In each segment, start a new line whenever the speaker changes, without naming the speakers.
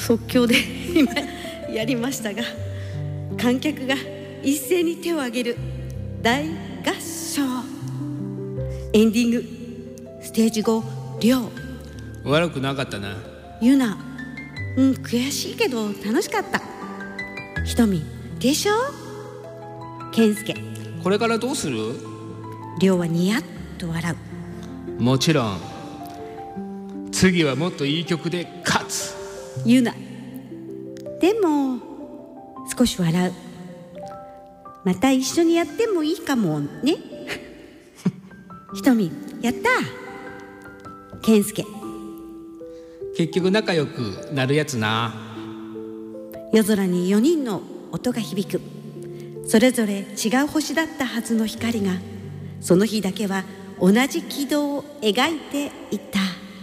即興で今やりましたが、観客が一斉に手を挙げる大合唱。エンディングステージ後、りょう
悪くなかったな。
ゆな、悔しいけど楽しかった。ひとみでしょ。けんすけ、
これからどうする？
りょうはニヤッと笑
う。もちろん次はもっといい曲で勝つ。
ゆな、でも少し笑う。また一緒にやってもいいかもね。ひとみ、やった。けんすけ、
結局仲良くなるやつな。
夜空に4人の音が響く。それぞれ違う星だったはずの光が、その日だけは同じ軌道を描いていた。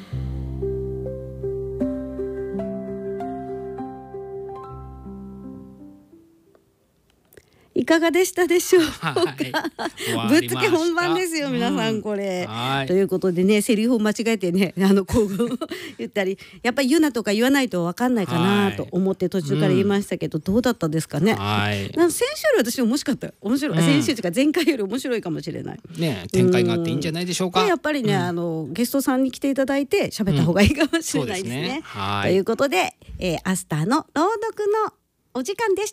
いかがでしたでしょうか。ぶっつけ本番ですよ、皆さんこれ。ということでね、セリフを間違えてね、こう言ったり、やっぱりユナとか言わないと分かんないかなと思って途中から言いましたけど、どうだったですかね。先週より私面白かった。面白い。先週というか前回より面白いかもしれない。
ね、展開があっていいんじゃないでしょうか。
やっぱりね、ゲストさんに来ていただいて喋った方がいいかもしれないですね。ということで、アスターの朗読のお時間でした。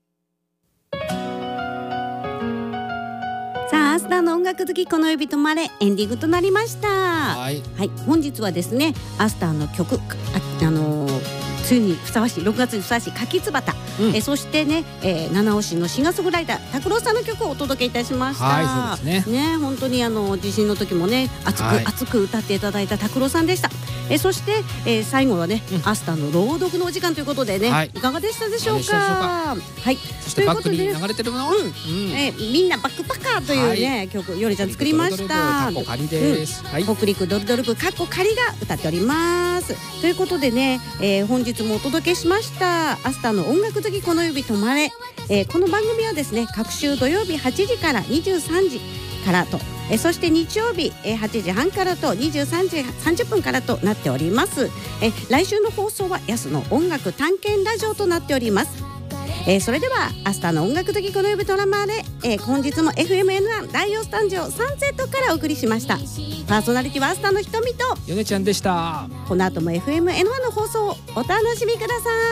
さあ、アスターの音楽好きこの指止まれ、エンディングとなりました。はい、本日はですね、アスターの曲、梅雨にふさわしい、6月にふさわしい柿つばた、そしてね、七尾市のシンガーソングライター拓郎さんの曲をお届けいたしました。そうですね。本当に地震の時もね、熱く歌っていただいた拓郎さんでした。そして、最後はね、アスターの朗読のお時間ということでね、いかがでしたでしょうか。はい。
そしてバックに流れてるの、
みんなバックパッカーというね、曲、よりちゃん作りました。北陸ドルドル部カッコ仮が歌っております。ということでね、本日もお届けしましたアスターの音楽好きこの指止まれ。この番組はですね、各週土曜日8時から23時からと、そして日曜日8時半からと23時30分からとなっております。来週の放送はヤスの音楽探検ラジオとなっております。それではアスターの音楽好きこの指ドラマで、本日も FMN1 ライオンスタジオサンセットからお送りしました。パーソナリティはアスターのひとみと
ヨネちゃんでした。
この後も FMN1 の放送をお楽しみください。